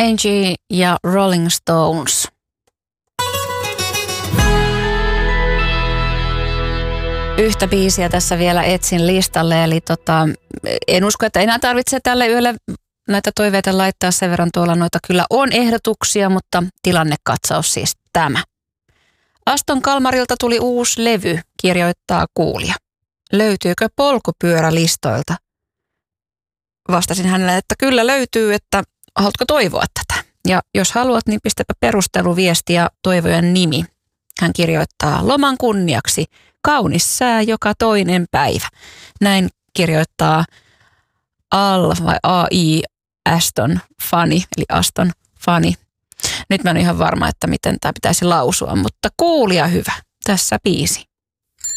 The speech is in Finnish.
Angie ja Rolling Stones. Yhtä biisiä tässä vielä etsin listalle, eli en usko, että enää tarvitse tälle yölle näitä toiveita laittaa, sen verran tuolla noita kyllä on ehdotuksia, mutta tilannekatsaus siis tämä. Aston Kalmarilta tuli uusi levy, kirjoittaa kuulija. Löytyykö polkupyörälistoilta? Vastasin hänelle, että kyllä löytyy, että haluatko toivoa tätä? Ja jos haluat, niin pistäpä perusteluviesti ja toivojen nimi. Hän kirjoittaa loman kunniaksi. Kaunis sää joka toinen päivä. Näin kirjoittaa AI Aston Fani, eli Aston Fani. Nyt mä en ole ihan varma, että miten tämä pitäisi lausua, mutta kuulija hyvä. Tässä biisi.